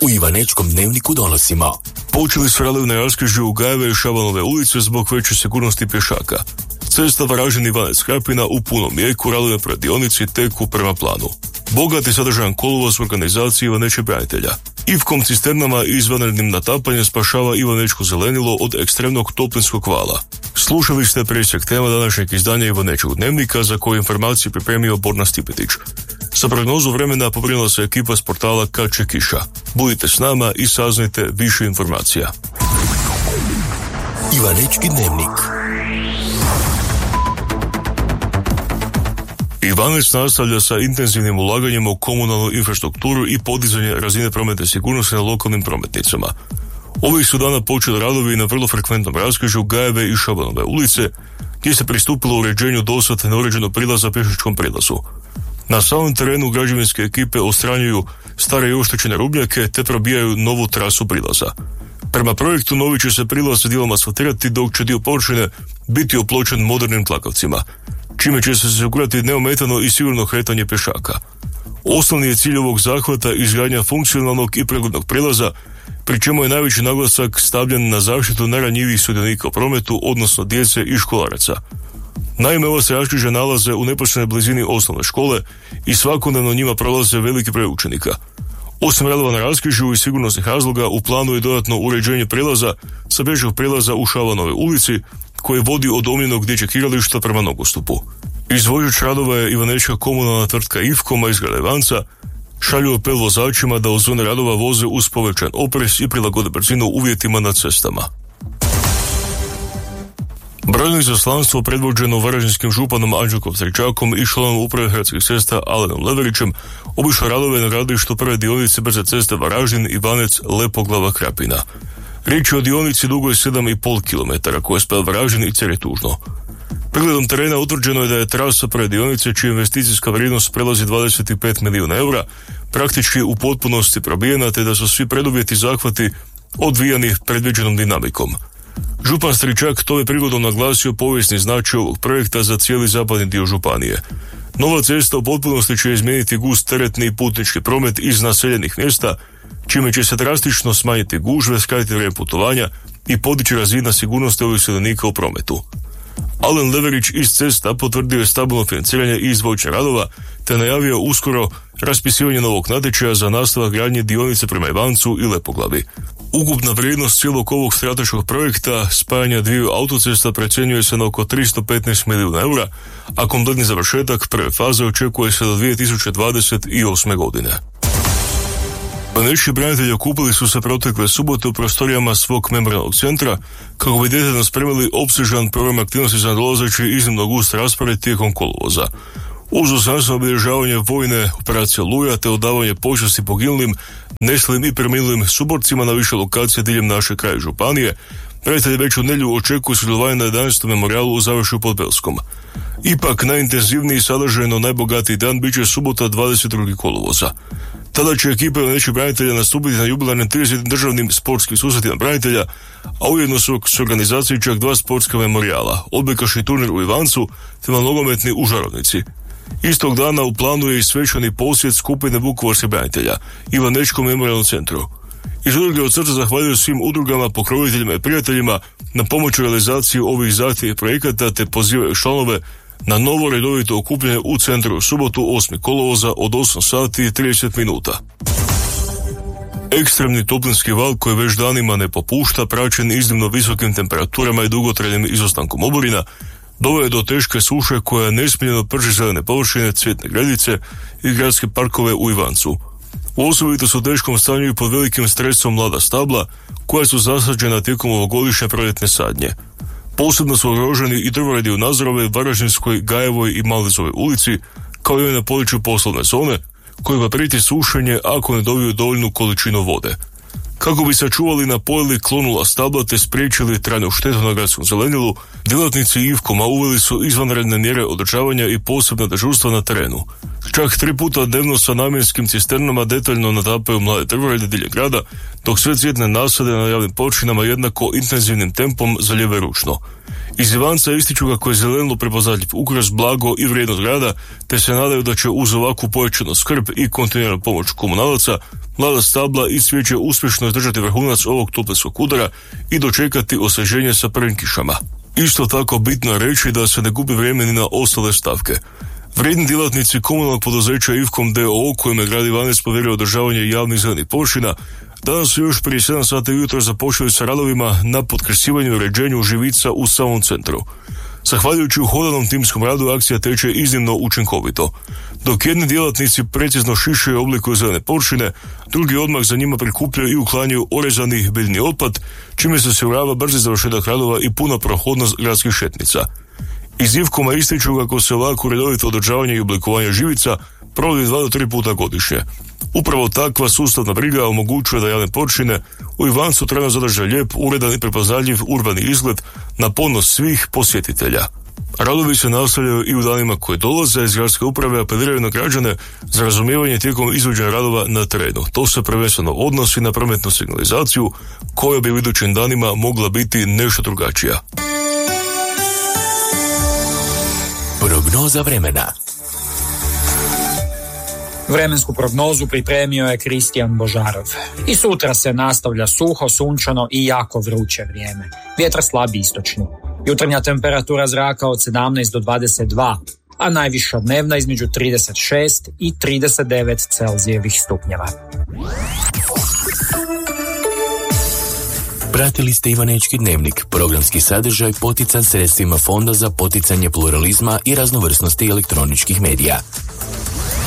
U Ivanečkom dnevniku donosimo. Počeli su radovi na raskrižju Gajeve i Šabanove ulice zbog veće sigurnosti pješaka. Cesta Varaždin-Ivanec-Krapina u punom jeku, radovi na predionici teku prema planu. Bogat i sadržajan kolovoz u organizaciji Ivanečkih branitelja. Ivkom cisternama i izvanrednim natapanjem spašava Ivanečko zelenilo od ekstremnog toplinskog vala. Slušali ste presjek tema današnjeg izdanja Ivanečkog dnevnika, za koju informaciju pripremio Borna Stipetić. Za prognozu vremena pobrinula se ekipa s portala Kad će kiša. Budite s nama i saznajte više informacija. Ivanečki dnevnik. Ivanec nastavlja sa intenzivnim ulaganjem u komunalnu infrastrukturu i podizanje razine prometne sigurnosti na lokalnim prometnicama. Ovih su dana počeli radovi na vrlo frekventnom raskrižju Gajeve i Šabanove ulice, gdje se pristupilo uređenju dosad neuređenog prilaza pješačkom prilazu. Na samom terenu građevinske ekipe odstranjuju stare i oštećene rubnjake te probijaju novu trasu prilaza. Prema projektu novi će se prilaz dijelom asfaltirati, dok će dio površine biti opločen modernim tlakavcima, čime će se osigurati neometano i sigurno kretanje pješaka. Osnovni je cilj ovog zahvata izgradnja funkcionalnog i preglednog prilaza, pri čemu je najveći naglasak stavljen na zaštitu najranjivijih sudionika u prometu, odnosno djece i školaraca. Naime, ova se raskrižja nalaze u neposrednoj blizini osnovne škole i svakodnevno njima prolaze veliki broj učenika. Osim radova na raskrižju i sigurnosnih razloga, u planu je dodatno uređenje prilaza sa pješačkog prilaza u Šabanove ulici, koji vodi od omljenog dječjeg igrališta prema nogostupu. Izvođač radova je ivanečka komunalna tvrtka Ivkoma iz grada Ivanca. Šalju apel vozačima da u zone radova voze uz povećan oprez i prilagode brzinu uvjetima na cestama. Brojno izaslanstvo predvođeno varaždinskim županom Anđelkom Stričakom i članom uprave Hrvatskih cesta Alenom Leverićem obišlo radove na gradilištu prve dionice brze ceste Varaždin-Ivanec-Lepoglav-Krapina. Riječ je o dionici dugoj 7,5 km koja spaja Varaždin i Ceretužno. Pregledom terena utvrđeno je da je trasa prve dionice, čija investicijska vrijednost prelazi 25 milijuna eura, praktički u potpunosti probijena, te da su svi preduvjeti zahvati odvijani predviđenom dinamikom. Župan Stričak to je prigodom naglasio povijesni značaj ovog projekta za cijeli zapadni dio županije. Nova cesta u potpunosti će izmijeniti gust teretni i putnički promet iz naseljenih mjesta, čime će se drastično smanjiti gužve, skratiti vrijeme putovanja i podići razina sigurnosti ovih sudionika u prometu. Alen Leverić iz Cesta potvrdio je stabilno financiranje i izvođenje radova, te najavio uskoro raspisivanje novog natječaja za nastavak gradnje dionice prema Ivancu i Lepoglavi. Ukupna vrijednost cijelog ovog strateškog projekta spajanja dviju autocesta procjenjuje se na oko 315 milijuna eura, a kompletni završetak prve faze očekuje se do 2028. godine. Ivanečki branitelji okupili su se protekle subote u prostorijama svog memorijalnog centra kako bi detaljno spremili opsežan program aktivnosti za nadolazeći iznimno gust raspored tijekom kolovoza. Uz dostojanstveno obilježavanje vojne operacije Oluja te odavanje počasti poginulim, nestalim i preminulim suborcima na više lokacije diljem naše kraja županije, branitelji već u nedjelju očekuju sudjelovanje na 11. memorijalu u Završju pod Belskom. Ipak najintenzivniji i sadržajno najbogatiji dan bit će subota 22. kolovoza. Tada će ekipa Ivanečkih branitelja nastupiti na jubilarnim 30. državnim sportskim susretima branitelja, a ujedno su s organizaciji čak 2 sportska memorijala, odbojkaški turnir u Ivancu te nogometni u Žarovnici. Istog dana u planu je i svečani posjet skupine vukovarskih branitelja Ivanečkom memorijalnom centru. Iz udruge od srca zahvaljuju svim udrugama, pokroviteljima i prijateljima na pomoć u realizaciji ovih zahtjevnih projekata te pozivaju članove na novo redovito okupljanje u centru u subotu 8. kolovoza od 8 sati i 30 minuta. Ekstremni toplinski val koji već danima ne popušta, praćen iznimno visokim temperaturama i dugotrajnim izostankom oborina, doveo je do teške suše koja nesmiljeno prži zelene površine, cvjetne gredice i gradske parkove u Ivancu. U osobito su u teškom stanju i pod velikim stresom mlada stabla koja su zasađena tijekom ovogodišnje proljetne sadnje. Posebno su ugroženi i drvoredi u Nazorove, Varaždinskoj, Gajevoj i Malezovoj ulici, kao i na području poslovne zone, kojima prijeti sušenje ako ne dobiju dovoljnu količinu vode. Kako bi sačuvali, napojili klonula stabla te spriječili trajnu štetu na gradskom zelenilu, djelatnici Ivkoma uveli su izvanredne mjere održavanja i posebna dežurstva na terenu, Čak 3 puta dnevno sa namjenskim cisternama detaljno natapaju mlade drvorede diljem grada, dok sve cvjetne nasade na javnim površinama jednako intenzivnim tempom zalijevaju ručno. Iz Ivanca ističu kako je zelenilo prepoznatljiv ukras, blago i vrijednost grada, te se nadaju da će uz ovakvu pojačanu skrb i kontinuiranu pomoć komunalaca mlada stabla i cvijeće uspješno izdržati vrhunac ovog toplinskog udara i dočekati osvježenje sa prvim kišama. Isto tako bitno je reći da se ne gubi vrijeme ni na ostale stavke. Vrijedni djelatnici komunalnog poduzeća Ivkom d.o.o. kojim je grad Ivanec povjerio održavanje javnih zelenih površina, danas su još prije 7 sati ujutro započeli sa radovima na potkresivanju i uređenju živica u samom centru. Zahvaljujući uhodanom timskom radu, akcija teče iznimno učinkovito. Dok jedni djelatnici precizno šišaju i oblikuju zelene površine, drugi odmah za njima prikupljaju i uklanjaju orezani biljni otpad, čime se osigurava brzi završetak radova i puna prohodnost gradskih šetnica. Iz Ivkoma ističu kako se ovako redovito održavanje i oblikovanje živica provodi 2 do 3 puta godišnje. Upravo takva sustavna briga omogućuje da javne površine u Ivancu trajno zadrže lijep, uredan i prepoznatljiv urbani izgled na ponos svih posjetitelja. Radovi se nastavljaju i u danima koje dolaze. Iz gradske uprave apeliraju na građane za razumijevanje tijekom izvođenja radova na terenu. To se prvenstveno odnosi na prometnu signalizaciju, koja bi u idućim danima mogla biti nešto drugačija. Prognoza vremena. Vremensku prognozu pripremio je Kristijan Božarov. I sutra se nastavlja suho, sunčano i jako vruće vrijeme. Vjetar slabi istočni. Jutarnja temperatura zraka od 17 do 22, a najviša dnevna između 36 i 39 Celzijevih stupnjeva. Pratili ste Ivanečki dnevnik, programski sadržaj potican sredstvima Fonda za poticanje pluralizma i raznovrsnosti elektroničkih medija.